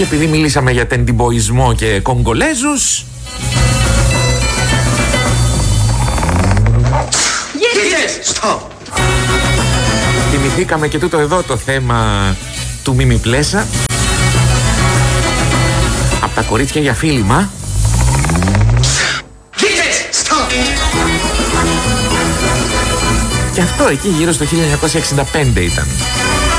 Και επειδή μιλήσαμε για τεντιμποϊσμό και Κογκολέζους, θυμηθήκαμε και τούτο εδώ το θέμα του Μίμη Πλέσα. Απ' τα κορίτσια για φίλημα. Και αυτό εκεί γύρω στο 1965 ήταν.